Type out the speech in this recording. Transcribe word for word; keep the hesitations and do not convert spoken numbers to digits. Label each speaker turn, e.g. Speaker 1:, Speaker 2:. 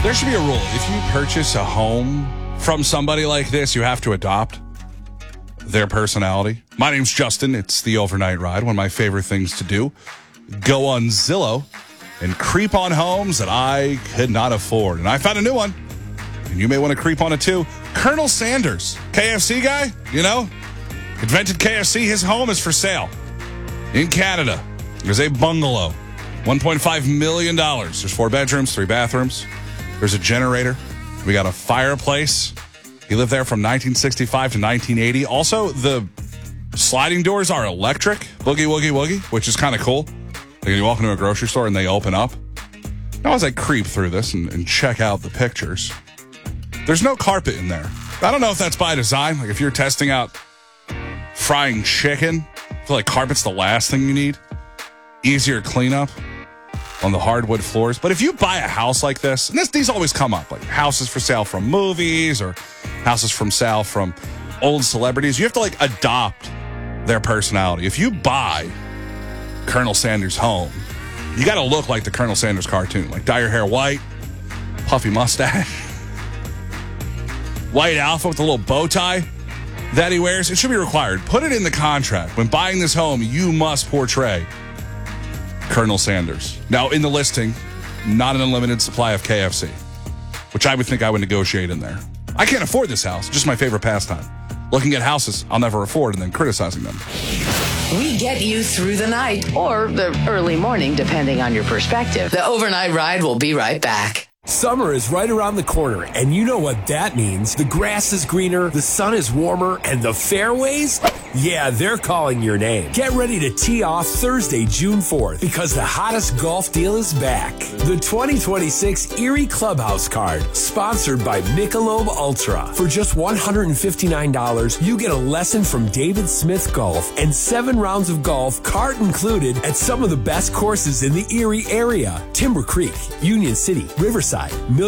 Speaker 1: There should be a rule. If you purchase a home from somebody like this, you have to adopt their personality. My name's Justin. It's the Overnight Ride. One of my favorite things to do. Go on Zillow and creep on homes that I could not afford. And I found a new one. And you may want to creep on it too. Colonel Sanders, K F C guy, you know, invented K F C. His home is for sale in Canada. There's a bungalow, one point five million dollars. There's four bedrooms, three bathrooms. There's a generator. We got a fireplace. He lived there from nineteen sixty-five to nineteen eighty. Also, the sliding doors are electric. Boogie, woogie, woogie, which is kind of cool. Like you walk into a grocery store and they open up. Now, as I creep through this and, and check out the pictures, there's no carpet in there. I don't know if that's by design. Like if you're testing out frying chicken, I feel like carpet's the last thing you need. Easier cleanup on the hardwood floors. But if you buy a house like this, and this, these always come up, like houses for sale from movies or houses from sale from old celebrities, you have to like adopt their personality. If you buy Colonel Sanders' home, you got to look like the Colonel Sanders cartoon. Like dye your hair white, puffy mustache, white outfit with a little bow tie that he wears. It should be required. Put it in the contract. When buying this home, you must portray Colonel Sanders. Now, in the listing, not an unlimited supply of K F C, which I would think I would negotiate in there. I can't afford this house. Just my favorite pastime. Looking at houses I'll never afford and then criticizing them.
Speaker 2: We get you through the night or the early morning, depending on your perspective. The Overnight Ride will be right back.
Speaker 3: Summer is right around the corner, and you know what that means. The grass is greener, the sun is warmer, and the fairways? Yeah, they're calling your name. Get ready to tee off Thursday, June fourth, because the hottest golf deal is back. The twenty twenty-six Erie Clubhouse Card, sponsored by Michelob Ultra. For just one hundred fifty-nine dollars, you get a lesson from David Smith Golf and seven rounds of golf, cart included, at some of the best courses in the Erie area. Timber Creek, Union City, Riverside, Mill